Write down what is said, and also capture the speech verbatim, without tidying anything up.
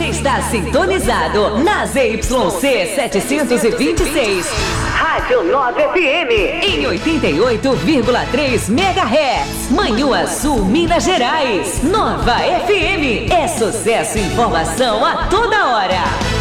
está sintonizado na Z Y C setecentos e vinte e seis. Rádio Nova F M em oitenta e oito vírgula três megahertz. Manhuaçu, Minas Gerais. Nova F M é sucesso e informação a toda hora.